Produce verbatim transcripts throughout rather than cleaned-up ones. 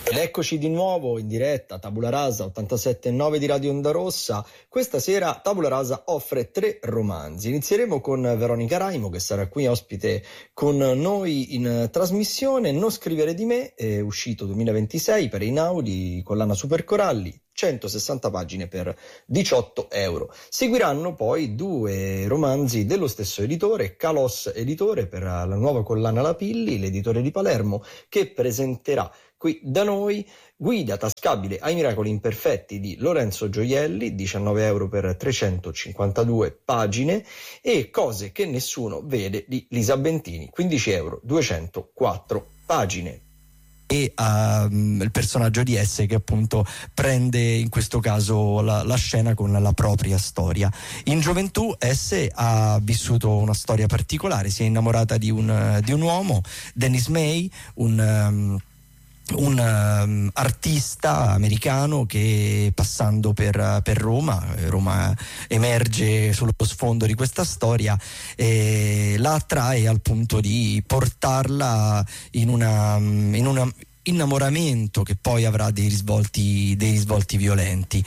Ed eccoci di nuovo in diretta, Tabula Rasa ottantasette virgola nove di Radio Onda Rossa. Questa sera Tabula Rasa offre tre romanzi. Inizieremo con Veronica Raimo, che sarà qui ospite con noi in trasmissione. Non scrivere di me, è uscito duemilaventisei per Einaudi, collana Super Coralli, centosessanta pagine per diciotto euro. Seguiranno poi due romanzi dello stesso editore, Kalos Editore, per la nuova collana La Pilli, l'editore di Palermo, che presenterà qui da noi Guida tascabile ai miracoli imperfetti di Lorenzo Gioielli, diciannove euro per trecentocinquantadue pagine, e Cose che nessuno vede di Lisa Bentini, quindici euro, duecentoquattro pagine. E uh, il personaggio di S, che appunto prende in questo caso la, la scena con la propria storia. In gioventù S ha vissuto una storia particolare, si è innamorata di un, di un uomo, Dennis May, un... Um, un um, artista americano che, passando per, per Roma, Roma emerge sullo sfondo di questa storia, e la attrae al punto di portarla in una, in una innamoramento che poi avrà dei risvolti, dei risvolti violenti.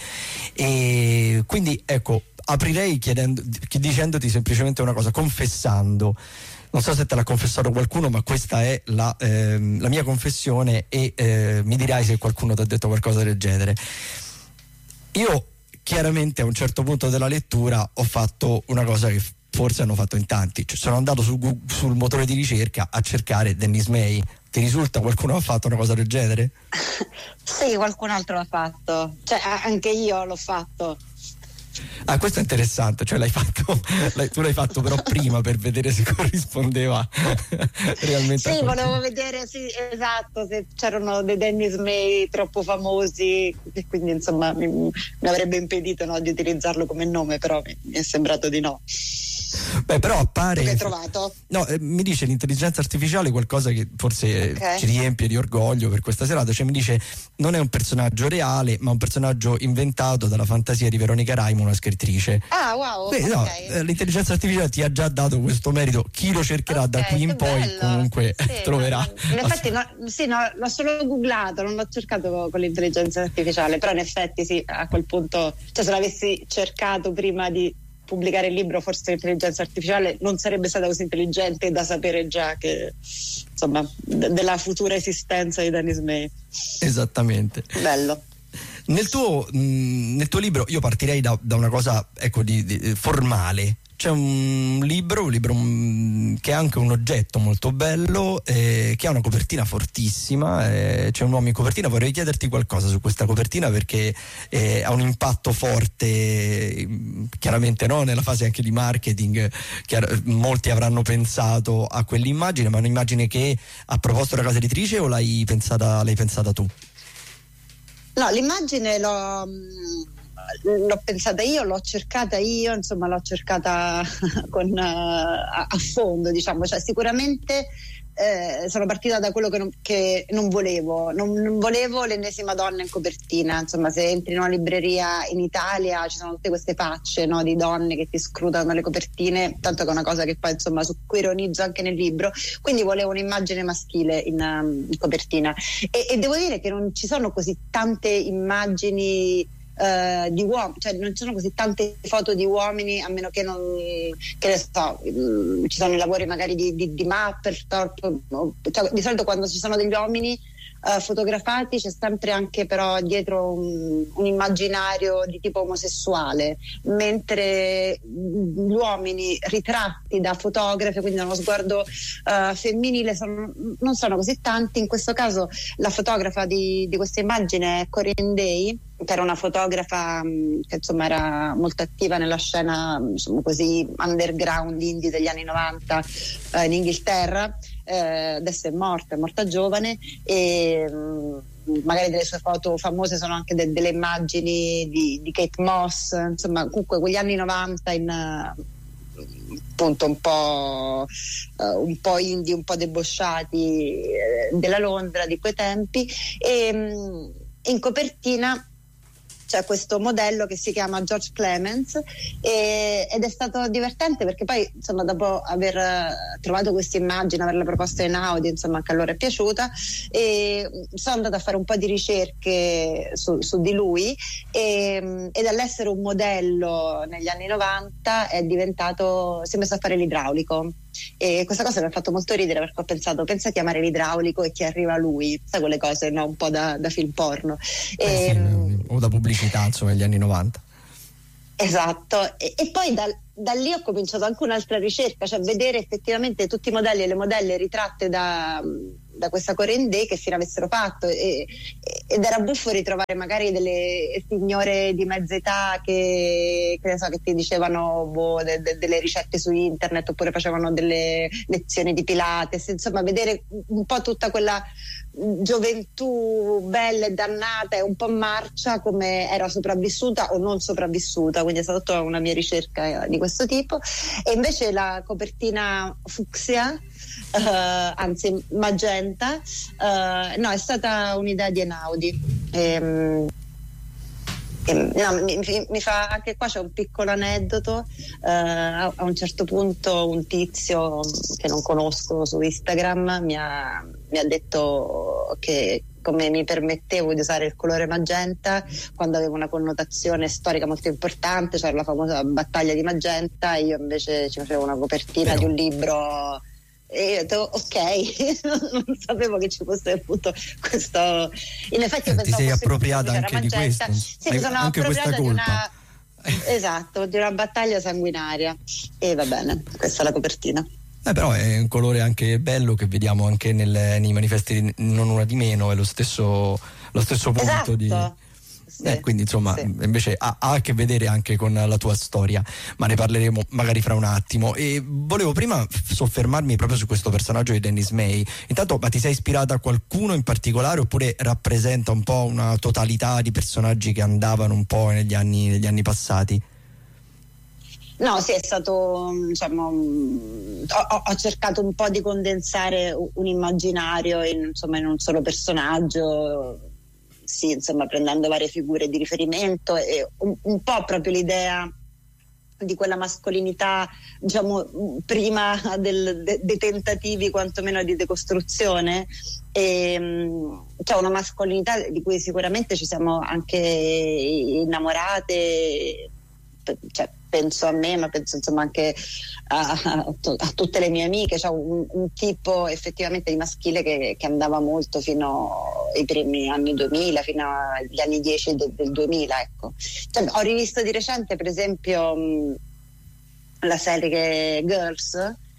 E quindi ecco, aprirei chiedendo, dicendoti semplicemente una cosa, confessando. Non so se te l'ha confessato qualcuno, ma questa è la, ehm, la mia confessione, e eh, mi dirai se qualcuno ti ha detto qualcosa del genere. Io chiaramente a un certo punto della lettura ho fatto una cosa che forse hanno fatto in tanti, cioè sono andato su Google, sul motore di ricerca a cercare Dennis May. Ti risulta qualcuno ha fatto una cosa del genere? Sì, qualcun altro l'ha fatto, cioè anche io l'ho fatto. Ah, questo è interessante, cioè l'hai fatto, l'hai, tu l'hai fatto però prima per vedere se corrispondeva realmente. Sì, volevo vedere, sì, esatto, se c'erano dei Dennis May troppo famosi, e quindi insomma mi, mi avrebbe impedito, no, di utilizzarlo come nome, però mi, mi è sembrato di no. Beh, però appare. Tu che hai trovato? No, eh, mi dice l'intelligenza artificiale qualcosa che forse okay. ci riempie di orgoglio per questa serata, cioè mi dice non è un personaggio reale, ma un personaggio inventato dalla fantasia di Veronica Raimo, una scrittrice. Ah, wow. Beh, no, okay. L'intelligenza artificiale ti ha già dato questo merito, chi lo cercherà okay, da qui in poi bello. Comunque sì, troverà. No, in effetti no, sì, no, l'ho solo googlato, non l'ho cercato con l'intelligenza artificiale, però in effetti sì, a quel punto, cioè se l'avessi cercato prima di pubblicare il libro, forse l'intelligenza artificiale non sarebbe stata così intelligente da sapere già che, insomma, d- della futura esistenza di Dennis May. Esattamente. Bello. Nel tuo, mh, nel tuo libro io partirei da, da una cosa, ecco, di, di formale. C'è un libro, un libro mh, che è anche un oggetto molto bello, eh, che ha una copertina fortissima, eh, c'è un uomo in copertina. Vorrei chiederti qualcosa su questa copertina, perché eh, ha un impatto forte, chiaramente no, nella fase anche di marketing. Chiar- molti avranno pensato a quell'immagine, ma è un'immagine che ha proposto la casa editrice o l'hai pensata, l'hai pensata tu? No, l'immagine l'ho... l'ho pensata io, l'ho cercata io, insomma l'ho cercata con, uh, a, a fondo, diciamo, cioè sicuramente eh, sono partita da quello che non, che non volevo, non, non volevo l'ennesima donna in copertina. Insomma, se entri in una libreria in Italia ci sono tutte queste facce, no, di donne che ti scrutano le copertine, tanto che è una cosa che poi insomma su cui ironizzo anche nel libro, quindi volevo un'immagine maschile in, um, in copertina, e, e devo dire che non ci sono così tante immagini Uh, di uomini, cioè non ci sono così tante foto di uomini, a meno che non, che ne so, mh, ci sono i lavori magari di, di, di Mapplethorpe, cioè, di solito quando ci sono degli uomini uh, fotografati c'è sempre anche però dietro un, un immaginario di tipo omosessuale, mentre gli uomini ritratti da fotografe, quindi uno sguardo uh, femminile, sono, non sono così tanti. In questo caso la fotografa di, di questa immagine è Corinne Day, che era una fotografa mh, che insomma era molto attiva nella scena, insomma, così underground indie degli anni novanta eh, in Inghilterra. Eh, adesso è morta, è morta giovane, e mh, magari delle sue foto famose sono anche de- delle immagini di, di Kate Moss, insomma comunque quegli anni novanta in uh, appunto un po' uh, un po' indie, un po' debosciati uh, della Londra di quei tempi, e mh, in copertina c'è questo modello che si chiama George Clemens e, ed è stato divertente perché poi insomma dopo aver trovato questa immagine, averla proposta in audio, insomma anche a loro è piaciuta, e sono andata a fare un po' di ricerche su, su di lui e, e dall'essere un modello negli anni novanta è diventato, si è messo a fare l'idraulico. E questa cosa mi ha fatto molto ridere perché ho pensato, pensa a chiamare l'idraulico e chi arriva lui, sai quelle cose, no? Un po' da, da film porno. Eh e, sì, o da pubblicità, insomma, negli anni novanta. Esatto, e, e poi da, da lì ho cominciato anche un'altra ricerca, cioè vedere effettivamente tutti i modelli e le modelle ritratte da, da questa Corinne Day che fine avessero fatto, e, ed era buffo ritrovare magari delle signore di mezza età che, che, ne so, che ti dicevano boh, de, de, delle ricette su internet oppure facevano delle lezioni di Pilates, insomma vedere un po' tutta quella gioventù bella e dannata e un po' marcia come era sopravvissuta o non sopravvissuta, quindi è stata tutta una mia ricerca di questo tipo. E invece la copertina fucsia, uh, anzi magenta, uh, no, è stata un'idea di Einaudi. E, e, no, mi, mi fa anche qua c'è un piccolo aneddoto. Uh, a, a un certo punto un tizio che non conosco su Instagram mi ha, mi ha detto che come mi permettevo di usare il colore magenta quando avevo una connotazione storica molto importante, cioè la famosa battaglia di Magenta, e io invece ci facevo una copertina Però. di un libro. E io ho detto ok, non sapevo che ci fosse appunto questo. In effetti io eh, ti sei appropriata anche di magenta. questo, sì, mi sono anche questa colpa. Di una, esatto, di una battaglia sanguinaria, e va bene, questa è la copertina. Eh, però è un colore anche bello che vediamo anche nel, nei manifesti di Non Una di Meno, è lo stesso, lo stesso punto esatto. di... Sì, eh, quindi insomma sì. Invece ha, ha a che vedere anche con la tua storia, ma ne parleremo magari fra un attimo. E volevo prima soffermarmi proprio su questo personaggio di Dennis May. Intanto, ma ti sei ispirata a qualcuno in particolare oppure rappresenta un po' una totalità di personaggi che andavano un po' negli anni, negli anni passati? No, sì, è stato, diciamo, ho, ho cercato un po' di condensare un immaginario in, insomma, in un solo personaggio. Sì, insomma, prendendo varie figure di riferimento e un, un po' proprio l'idea di quella mascolinità, diciamo, prima del, de, dei tentativi quantomeno di decostruzione, e c'è una mascolinità di cui sicuramente ci siamo anche innamorate, cioè penso a me, ma penso insomma anche a, a, a tutte le mie amiche. C'è un, un tipo effettivamente di maschile che, che andava molto fino ai primi anni duemila, fino agli anni dieci del, del duemila, ecco. Cioè, ho rivisto di recente per esempio mh, la serie Girls,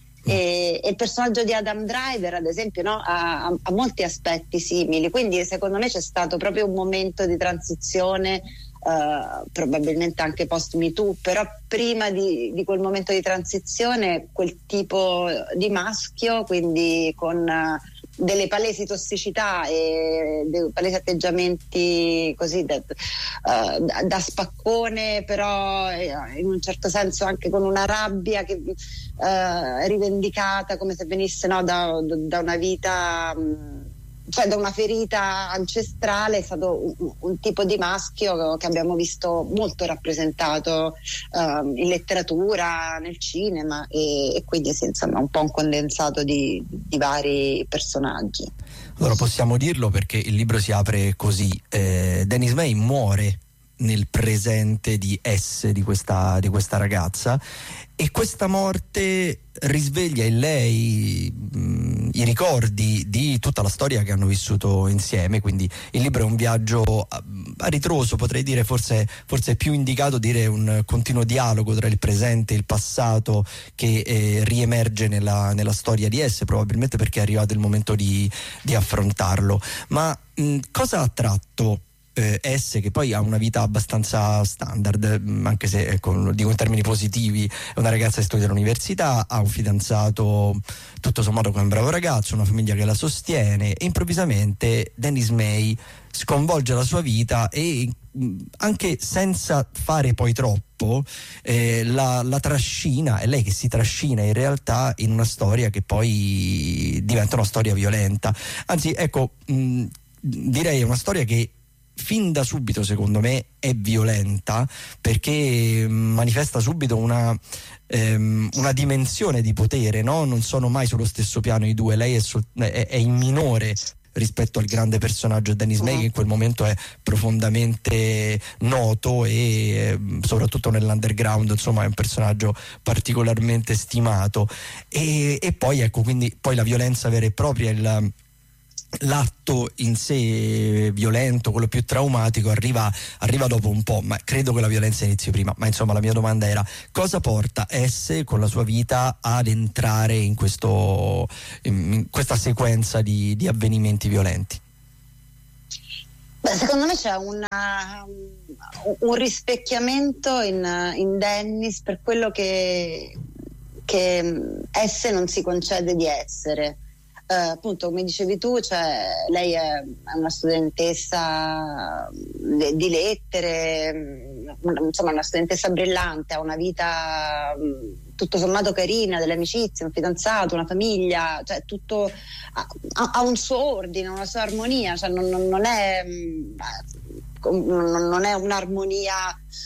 e, e il personaggio di Adam Driver ad esempio, no, ha, ha molti aspetti simili, quindi secondo me c'è stato proprio un momento di transizione. Uh, probabilmente anche post Me Too, però prima di, di quel momento di transizione quel tipo di maschio, quindi con uh, delle palesi tossicità e dei palesi atteggiamenti così da, uh, da, da spaccone, però in un certo senso anche con una rabbia che uh, rivendicata come se venisse, no, da, da una vita um, cioè da una ferita ancestrale. È stato un, un tipo di maschio che abbiamo visto molto rappresentato uh, in letteratura, nel cinema, e, e quindi sì, insomma un po' un condensato di, di vari personaggi. Allora possiamo dirlo perché il libro si apre così: eh, Dennis May muore nel presente di S, di questa, di questa ragazza, e questa morte risveglia in lei mh, i ricordi di tutta la storia che hanno vissuto insieme. Quindi il libro è un viaggio a, a ritroso, potrei dire, forse, forse è più indicato dire un continuo dialogo tra il presente e il passato che eh, riemerge nella, nella storia di S, probabilmente perché è arrivato il momento di, di affrontarlo. Ma mh, cosa ha attratto Eh, S, che poi ha una vita abbastanza standard, anche se, ecco, lo dico in termini positivi, è una ragazza che studia all'università, ha un fidanzato tutto sommato come un bravo ragazzo, una famiglia che la sostiene, e improvvisamente Dennis May sconvolge la sua vita e anche senza fare poi troppo eh, la, la trascina, è lei che si trascina in realtà in una storia che poi diventa una storia violenta. Anzi, ecco, mh, direi è una storia che fin da subito secondo me è violenta, perché manifesta subito una, ehm, una dimensione di potere, no? Non sono mai sullo stesso piano i due, lei è, sol- è, è in minore rispetto al grande personaggio Dennis May, che in quel momento è profondamente noto e eh, soprattutto nell'underground, insomma, è un personaggio particolarmente stimato. E, e poi ecco, quindi poi la violenza vera e propria, il l'atto in sé violento, quello più traumatico, arriva, arriva dopo un po', ma credo che la violenza inizi prima. Ma insomma, la mia domanda era: cosa porta S con la sua vita ad entrare in, questo, in questa sequenza di, di avvenimenti violenti? Beh, secondo me c'è una, un rispecchiamento in, in Dennis per quello che, che S non si concede di essere. Uh, appunto, come dicevi tu, cioè, lei è una studentessa di lettere, insomma una studentessa brillante, ha una vita tutto sommato carina, delle amicizie, un fidanzato, una famiglia, cioè tutto ha, ha un suo ordine, una sua armonia, cioè non, non è non è un'armonia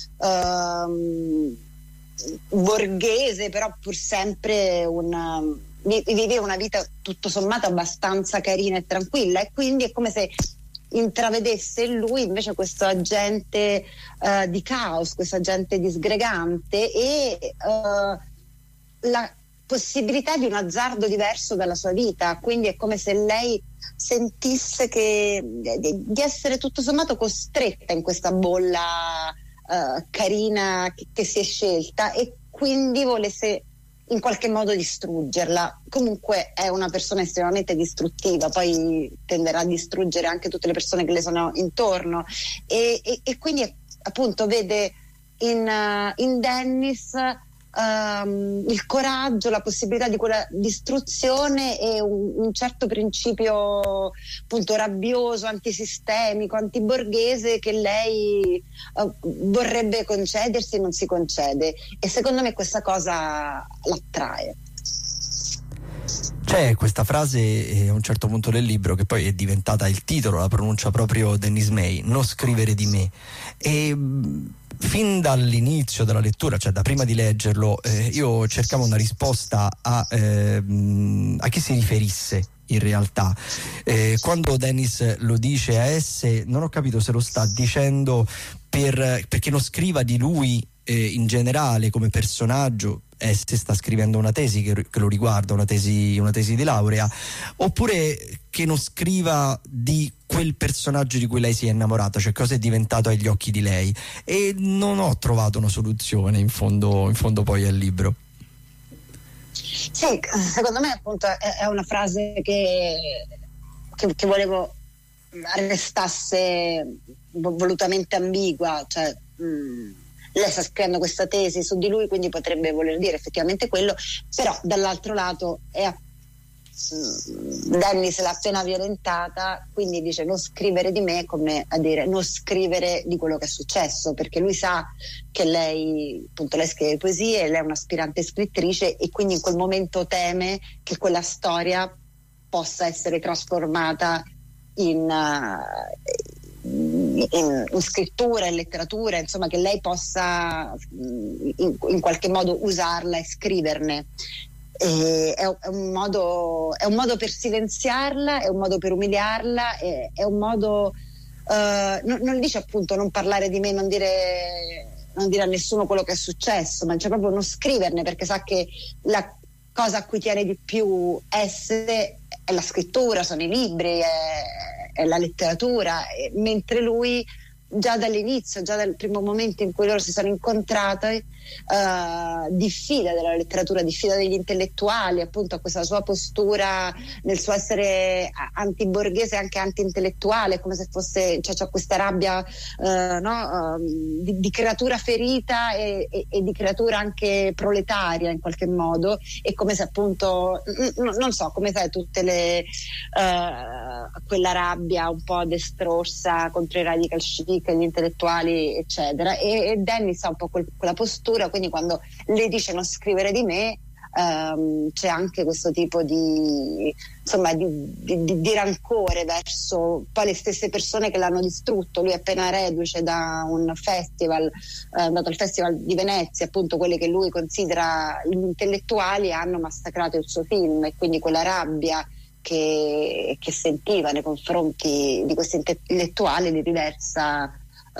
uh, borghese, però pur sempre una vive una vita tutto sommato abbastanza carina e tranquilla, e quindi è come se intravedesse in lui invece questo agente uh, di caos, questo agente disgregante e uh, la possibilità di un azzardo diverso dalla sua vita. Quindi è come se lei sentisse che di, di essere tutto sommato costretta in questa bolla uh, carina che, che si è scelta, e quindi volesse in qualche modo distruggerla. Comunque è una persona estremamente distruttiva, poi tenderà a distruggere anche tutte le persone che le sono intorno, e, e, e quindi appunto vede in, uh, in Dennis um, il coraggio, la possibilità di quella distruzione e un, un certo principio appunto rabbioso, antisistemico, antiborghese che lei uh, vorrebbe concedersi e non si concede, e secondo me questa cosa l'attrae. C'è questa frase eh, a un certo punto del libro, che poi è diventata il titolo, la pronuncia proprio Dennis May: non scrivere di me. E mh, fin dall'inizio della lettura, cioè da prima di leggerlo, eh, io cercavo una risposta a, eh, mh, a chi si riferisse in realtà. Eh, quando Dennis lo dice a S, non ho capito se lo sta dicendo per, perché non scriva di lui eh, in generale come personaggio. S sta scrivendo una tesi che, che lo riguarda, una tesi, una tesi di laurea, oppure che non scriva di quel personaggio di cui lei si è innamorata, cioè cosa è diventato agli occhi di lei. E non ho trovato una soluzione in fondo, in fondo poi al libro. Sì, secondo me appunto è una frase che, che, che volevo restasse volutamente ambigua, cioè mh, lei sta scrivendo questa tesi su di lui, quindi potrebbe voler dire effettivamente quello, però dall'altro lato è Dennis l'ha appena violentata, quindi dice non scrivere di me, come a dire non scrivere di quello che è successo, perché lui sa che lei appunto lei scrive poesie, lei è un'aspirante scrittrice, e quindi in quel momento teme che quella storia possa essere trasformata in, uh, in, in scrittura, in letteratura, insomma che lei possa in, in qualche modo usarla e scriverne. E è, è, un modo, è un modo per silenziarla, è un modo per umiliarla, è, è un modo uh, non, non dice appunto non parlare di me, non dire, non dire a nessuno quello che è successo, ma c'è proprio non scriverne, perché sa che la cosa a cui tiene di più essere è la scrittura, sono i libri, è, è la letteratura, e, mentre lui già dall'inizio, già dal primo momento in cui loro si sono incontrati, uh, diffida della letteratura, diffida degli intellettuali, appunto a questa sua postura nel suo essere antiborghese e anche anti-intellettuale, come se fosse, cioè c'è questa rabbia uh, no, uh, di, di creatura ferita e, e, e di creatura anche proletaria in qualche modo, e come se appunto n- non so, come sai, tutte le uh, quella rabbia un po' destrorsa contro i radical chic, gli intellettuali eccetera, e, e Dennis ha un po' quel, quella postura, quindi quando le dice non scrivere di me um, c'è anche questo tipo di insomma di, di, di rancore verso poi le stesse persone che l'hanno distrutto. Lui è appena reduce da un festival, è andato al Festival di Venezia, appunto quelli che lui considera gli intellettuali hanno massacrato il suo film, e quindi quella rabbia che, che sentiva nei confronti di questi intellettuali li riversa, uh,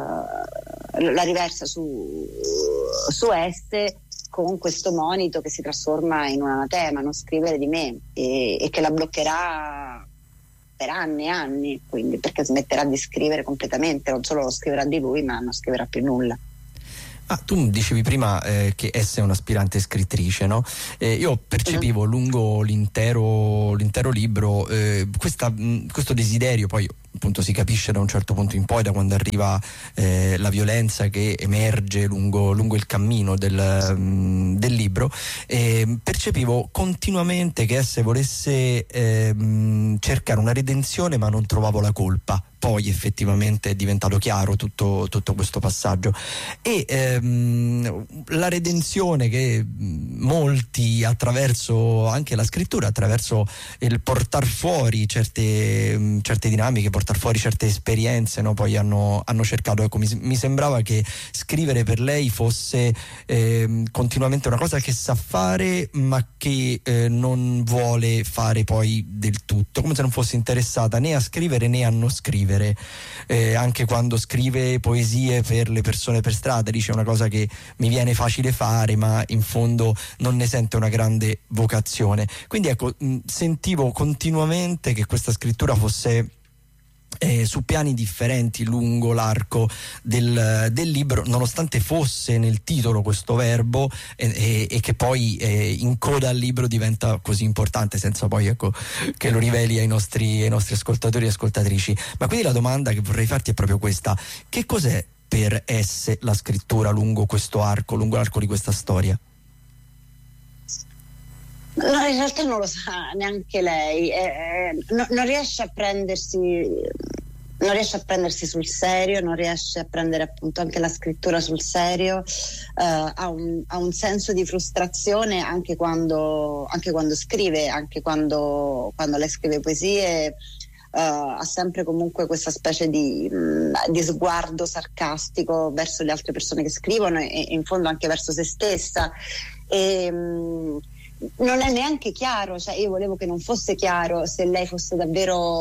la riversa su, su esse, con questo monito che si trasforma in un anatema: non scrivere di me, e, e che la bloccherà per anni e anni, quindi, perché smetterà di scrivere completamente, non solo lo scriverà di lui, ma non scriverà più nulla. Ah, tu dicevi prima eh, che essa è un'aspirante scrittrice, no? Eh, io percepivo mm. lungo l'intero, l'intero libro eh, questa, mh, questo desiderio, poi appunto si capisce da un certo punto in poi, da quando arriva eh, la violenza che emerge lungo, lungo il cammino del, mh, del libro, eh, percepivo continuamente che essa volesse eh, mh, cercare una redenzione, ma non trovavo la colpa. Poi effettivamente è diventato chiaro tutto, tutto questo passaggio, e ehm, la redenzione che molti, attraverso anche la scrittura, attraverso il portar fuori certe, certe dinamiche, portar fuori certe esperienze, no? Poi hanno, hanno cercato, ecco, mi, mi sembrava che scrivere per lei fosse eh, continuamente una cosa che sa fare, ma che eh, non vuole fare poi del tutto, come se non fosse interessata né a scrivere né a non scrivere. Eh, anche quando scrive poesie per le persone per strada dice: una cosa che mi viene facile fare, ma in fondo non ne sente una grande vocazione. Quindi ecco, mh, sentivo continuamente che questa scrittura fosse Eh, su piani differenti lungo l'arco del, del libro, nonostante fosse nel titolo questo verbo e, e, e che poi eh, in coda al libro diventa così importante, senza poi, ecco, che lo riveli ai nostri, ai nostri ascoltatori e ascoltatrici. Ma quindi la domanda che vorrei farti è proprio questa: che cos'è per esse la scrittura lungo questo arco, lungo l'arco di questa storia? No, in realtà non lo sa neanche lei, eh, no, non riesce a prendersi non riesce a prendersi sul serio, non riesce a prendere appunto anche la scrittura sul serio, eh, ha, un, ha un senso di frustrazione anche quando, anche quando scrive, anche quando, quando lei scrive poesie. Uh, ha sempre comunque questa specie di, mh, di sguardo sarcastico verso le altre persone che scrivono, e, e in fondo anche verso se stessa. E, mh, non è neanche chiaro, cioè io volevo che non fosse chiaro se lei fosse davvero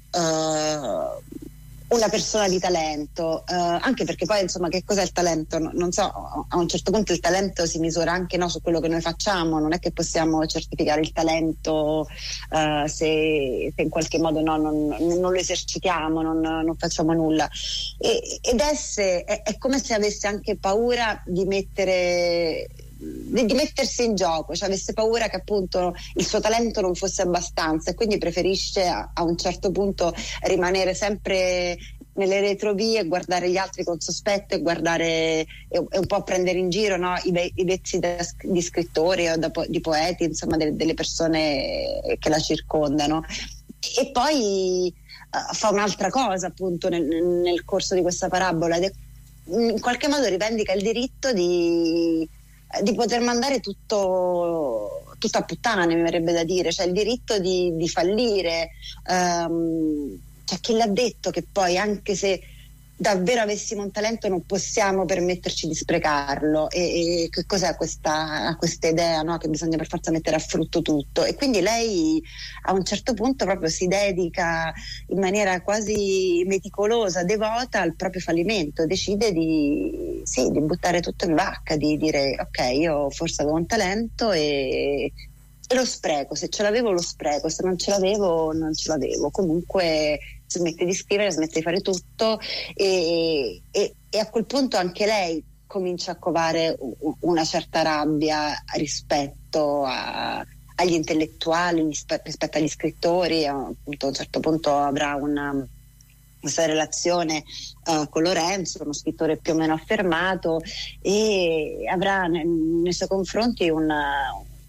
uh, una persona di talento, uh, anche perché poi insomma che cos'è il talento? No, non so, a un certo punto il talento si misura anche, no, su quello che noi facciamo, non è che possiamo certificare il talento uh, se, se in qualche modo no, non, non lo esercitiamo, non, non facciamo nulla. E, ed esse è, è come se avesse anche paura di mettere Di, di mettersi in gioco, cioè avesse paura che appunto il suo talento non fosse abbastanza, e quindi preferisce a, a un certo punto rimanere sempre nelle retrovie, guardare gli altri con sospetto, e guardare e, e un po' prendere in giro, no, i, be- i vezzi da, di scrittori o da po- di poeti, insomma de- delle persone che la circondano. E poi uh, fa un'altra cosa appunto nel, nel corso di questa parabola, ed è, in qualche modo rivendica il diritto di di poter mandare tutto, tutto a puttane, mi verrebbe da dire, cioè il diritto di, di fallire. Um, cioè chi l'ha detto che poi, anche se davvero avessimo un talento, non possiamo permetterci di sprecarlo? E, e che cos'è questa, questa idea, no? Che bisogna per forza mettere a frutto tutto? E quindi lei a un certo punto proprio si dedica in maniera quasi meticolosa, devota al proprio fallimento, decide di, sì, di buttare tutto in vacca, di dire ok, io forse avevo un talento e, e lo spreco, se ce l'avevo lo spreco, se non ce l'avevo non ce l'avevo, comunque smette di scrivere, smette di fare tutto, e, e, e a quel punto anche lei comincia a covare una certa rabbia rispetto a, agli intellettuali, rispetto agli scrittori. Appunto, a un certo punto avrà una questa relazione uh, con Lorenzo, uno scrittore più o meno affermato, e avrà nei, nei suoi confronti una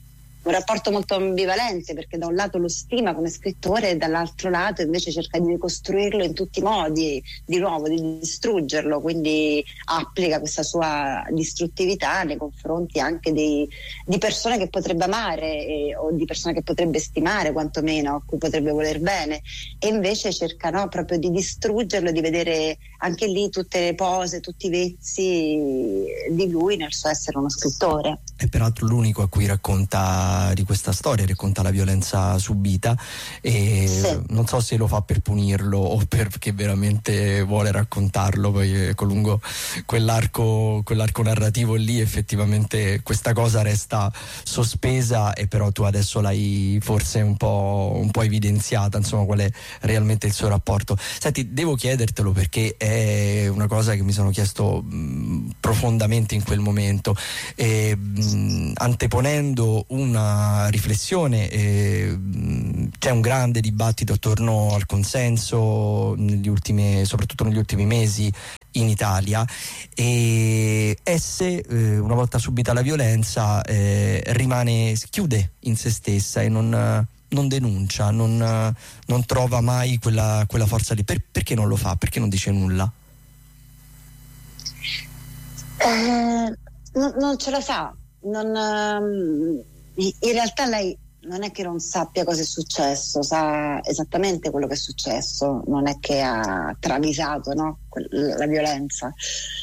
un rapporto molto ambivalente, perché da un lato lo stima come scrittore e dall'altro lato invece cerca di ricostruirlo in tutti i modi, di nuovo di distruggerlo, quindi applica questa sua distruttività nei confronti anche di, di persone che potrebbe amare e, o di persone che potrebbe stimare quantomeno, a cui potrebbe voler bene, e invece cerca, no, proprio di distruggerlo, di vedere anche lì tutte le pose, tutti i vezzi di lui nel suo essere uno scrittore. È peraltro l'unico a cui racconta di questa storia, racconta la violenza subita, e sì. Non so se lo fa per punirlo o perché veramente vuole raccontarlo, poi con lungo quell'arco, quell'arco narrativo lì effettivamente questa cosa resta sospesa, e però tu adesso l'hai forse un po', un po' evidenziata, insomma, qual è realmente il suo rapporto. Senti, devo chiedertelo perché è una cosa che mi sono chiesto mh, profondamente in quel momento, e, mh, anteponendo una riflessione, eh, c'è un grande dibattito attorno al consenso negli ultimi, soprattutto negli ultimi mesi in Italia, e esse eh, una volta subita la violenza eh, rimane, chiude in se stessa e non, non denuncia, non, non trova mai quella, quella forza lì. Per, perché non lo fa? Perché non dice nulla? Eh, no, non ce la fa. Non, um, in realtà lei non è che non sappia cosa è successo, sa esattamente quello che è successo, non è che ha travisato, no, la violenza.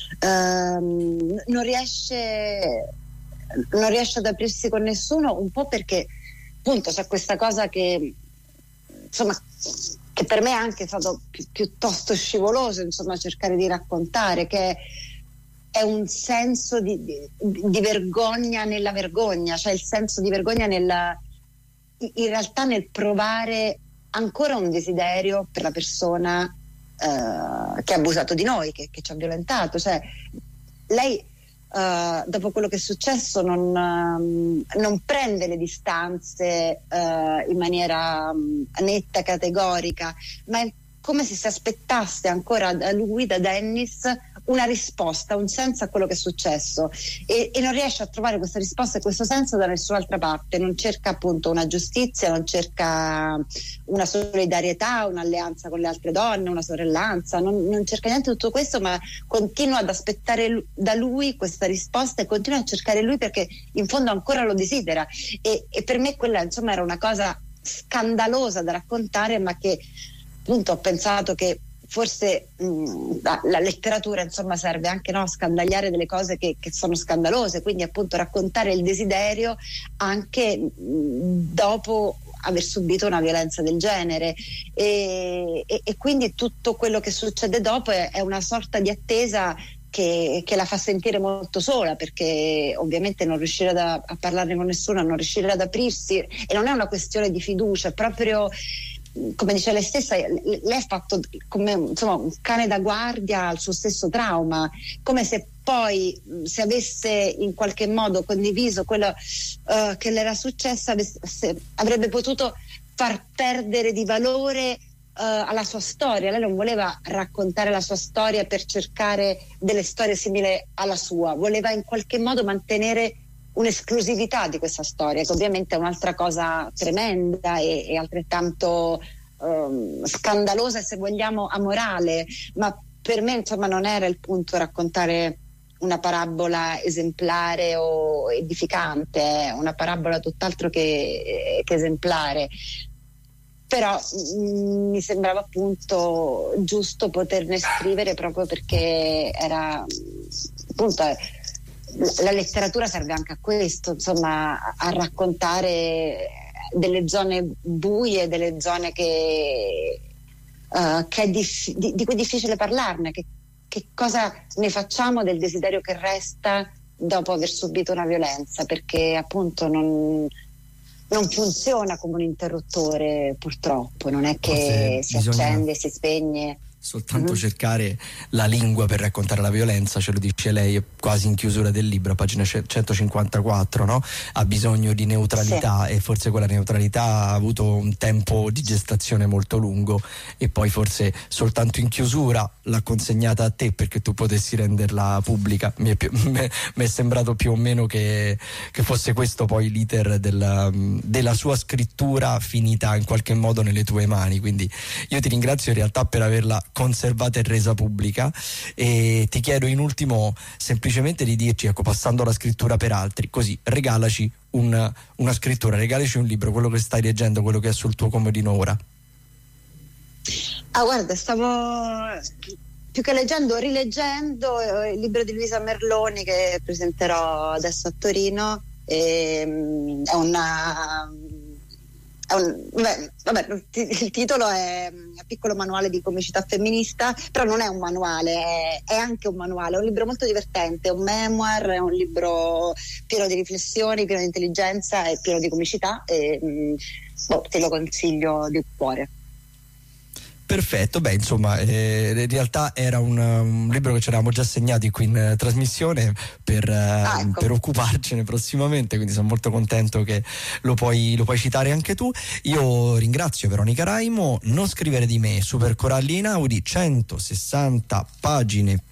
Um, non riesce non riesce ad aprirsi con nessuno, un po' perché appunto c'è questa cosa che insomma che per me è anche stato pi- piuttosto scivoloso, insomma, cercare di raccontare, che è un senso di, di, di vergogna nella vergogna, cioè il senso di vergogna nella, in realtà nel provare ancora un desiderio per la persona eh, che ha abusato di noi, che, che ci ha violentato. Cioè lei eh, dopo quello che è successo non, eh, non prende le distanze eh, in maniera um, netta, categorica, ma è come se si aspettasse ancora da lui, da Dennis, una risposta, un senso a quello che è successo, e, e non riesce a trovare questa risposta e questo senso da nessun'altra parte. Non cerca appunto una giustizia, non cerca una solidarietà, un'alleanza con le altre donne, una sorellanza, non, non cerca niente di tutto questo, ma continua ad aspettare da lui questa risposta e continua a cercare lui perché in fondo ancora lo desidera, e, e per me quella insomma era una cosa scandalosa da raccontare, ma che appunto ho pensato che forse mh, la, la letteratura insomma serve anche, no, a scandagliare delle cose che, che sono scandalose, quindi appunto raccontare il desiderio anche mh, dopo aver subito una violenza del genere, e, e, e quindi tutto quello che succede dopo è, è una sorta di attesa che, che la fa sentire molto sola, perché ovviamente non riuscire ad, a parlarne con nessuno, non riuscire ad aprirsi, e non è una questione di fiducia, è proprio, come dice lei stessa, lei ha fatto come insomma un cane da guardia al suo stesso trauma, come se poi se avesse in qualche modo condiviso quello uh, che le era successo avesse, avrebbe potuto far perdere di valore uh, alla sua storia. Lei non voleva raccontare la sua storia per cercare delle storie simili alla sua, voleva in qualche modo mantenere un'esclusività di questa storia, che ovviamente è un'altra cosa tremenda e, e altrettanto um, scandalosa e, se vogliamo, amorale, ma per me insomma non era il punto raccontare una parabola esemplare o edificante, una parabola tutt'altro che, che esemplare, però mh, mi sembrava appunto giusto poterne scrivere, proprio perché era appunto la letteratura serve anche a questo, insomma, a raccontare delle zone buie, delle zone che, uh, che è dif- di, di cui è difficile parlarne, che, che cosa ne facciamo del desiderio che resta dopo aver subito una violenza, perché appunto non, non funziona come un interruttore, purtroppo, non è che Forse si bisogna... accende, si spegne. soltanto mm-hmm. cercare la lingua per raccontare la violenza, ce lo dice lei quasi in chiusura del libro, a pagina centocinquantaquattro, no? Ha bisogno di neutralità, sì. E forse quella neutralità ha avuto un tempo di gestazione molto lungo e poi forse soltanto in chiusura l'ha consegnata a te perché tu potessi renderla pubblica. Mi è, più, mi è sembrato più o meno che, che fosse questo poi l'iter della, della sua scrittura finita in qualche modo nelle tue mani, quindi io ti ringrazio in realtà per averla conservata e resa pubblica, e ti chiedo in ultimo semplicemente di dirci, ecco, passando alla scrittura per altri, così regalaci un, una scrittura, regalaci un libro, quello che stai leggendo, quello che è sul tuo comodino ora. Ah, guarda, stavo più che leggendo, rileggendo il libro di Luisa Merloni che presenterò adesso a Torino. E, è una Un, beh, vabbè, il titolo è Piccolo manuale di comicità femminista, però non è un manuale, è, è anche un manuale, è un libro molto divertente, è un memoir, è un libro pieno di riflessioni, pieno di intelligenza e pieno di comicità, e boh, te lo consiglio di cuore. Perfetto, beh, insomma, eh, in realtà era un, un libro che ci eravamo già segnati qui in eh, trasmissione per, eh, ah, ecco. per occuparcene prossimamente, quindi sono molto contento che lo puoi, lo puoi citare anche tu. Io ringrazio Veronica Raimo. Non scrivere di me, Super Coralli Inaudi, centosessanta pagine